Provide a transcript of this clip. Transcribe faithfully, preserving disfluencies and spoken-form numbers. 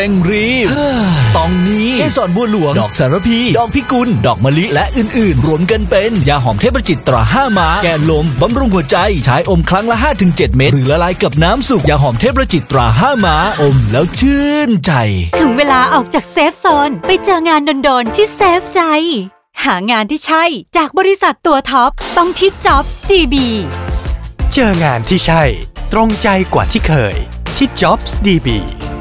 เร่งรีบตองนี้เกสรบัวหลวงดอกสารพีดอกพิกุลดอกมะลิและอื่นๆรวมกันเป็นยาหอมเทพจิตตราห้าม้าแก้ลมบำรุงหัวใจใช้อมครั้งละ ห้าถึงเจ็ด เม็ดหรือละลายกับน้ำสุกยาหอมเทพจิตตราห้าม้าอมแล้วชื่นใจถึงเวลาออกจากเซฟโซนไปเจองานโดนๆที่เซฟใจหางานที่ใช่จากบริษัทตัวท็อปต้องที่ Jobs ดี บีเจองานที่ใช่ตรงใจกว่าที่เคยที่ Jobs ดี บี